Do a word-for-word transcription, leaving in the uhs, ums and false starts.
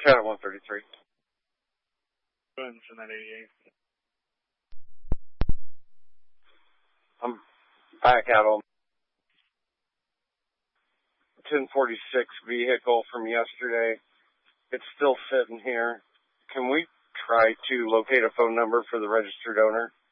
Channel one thirty-three. Go ahead and send that eighty-eight. I'm back out on ten forty-six vehicle from yesterday. It's still sitting here. Can we try to locate a phone number for the registered owner?